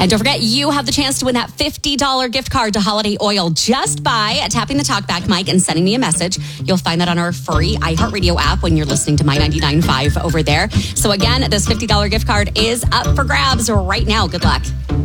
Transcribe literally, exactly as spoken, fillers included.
And don't forget, you have the chance to win that fifty dollars gift card to Holiday Oil just by tapping the talkback mic and sending me a message. You'll find that on our free iHeartRadio app when you're listening to My ninety-nine point five over there. So again, this fifty dollars gift card is up for grabs right now. Good luck.